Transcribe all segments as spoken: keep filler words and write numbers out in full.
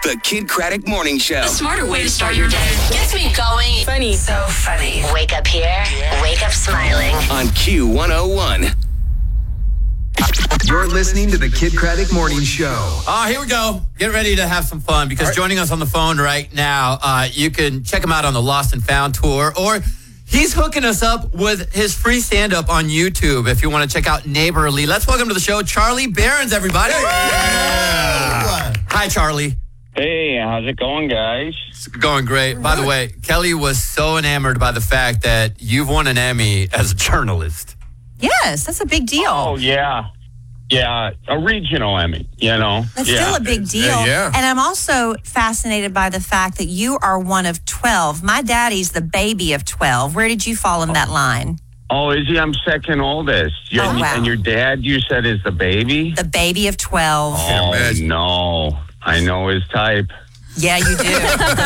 The Kid Craddock Morning Show. The smarter way to start your day. Gets me going. Funny. So funny. Wake up here, wake up smiling. On Q one oh one. You're listening to the Kid Craddock Morning Show. Uh, here we go. Get ready to have some fun because right. Joining us on the phone right now, uh, you can check him out on the Lost and Found tour, or he's hooking us up with his free stand-up on YouTube if you want to check out Neighborly. Let's welcome to the show Charlie Berens, everybody. Yeah. Hi, Charlie. Hey, how's it going, guys? It's going great. By the way, Kelly was so enamored by the fact that you've won an Emmy as a journalist. Yes, that's a big deal. Oh, yeah. Yeah, a regional Emmy, you know. That's yeah. still a big deal. Yeah, yeah. And I'm also fascinated by the fact that you are one of twelve. My daddy's the baby of twelve. Where did you fall in that line? Oh, is he? I'm second oldest. You're, Oh, wow. And your dad, you said, is the baby? The baby of twelve. Oh, no. I know his type. Yeah, you do.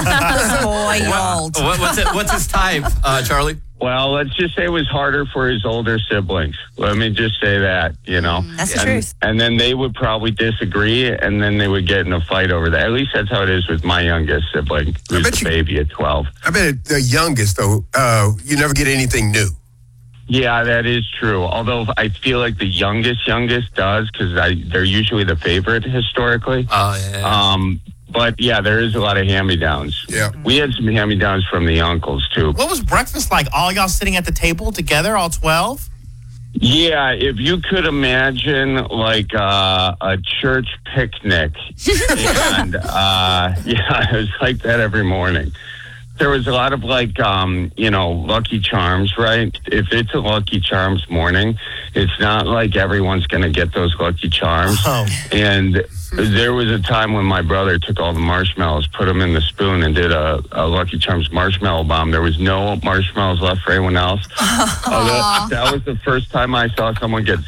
Spoiled. What, what's, it, what's his type, uh, Charlie? Well, let's just say it was harder for his older siblings. Let me just say that, you know. That's the and, truth. And then they would probably disagree, and then they would get in a fight over that. At least that's how it is with my youngest sibling, who's the you, baby at twelve. I bet the youngest, though, uh, you never get anything new. Yeah, that is true. Although I feel like the youngest, youngest does, because they're usually the favorite historically. Oh, yeah. Um, but, yeah, there is a lot of hand-me-downs. Yeah. We had some hand-me-downs from the uncles, too. What was breakfast like? All y'all sitting at the table together, all twelve? Yeah, if you could imagine, like, uh, a church picnic. and, uh, yeah, it was like that every morning. There was a lot of, like, um, you know, Lucky Charms, right? If it's a Lucky Charms morning, it's not like everyone's going to get those Lucky Charms. Oh. And there was a time when my brother took all the marshmallows, put them in the spoon, and did a, a Lucky Charms marshmallow bomb. There was no marshmallows left for anyone else. Oh, that, that was the first time I saw someone get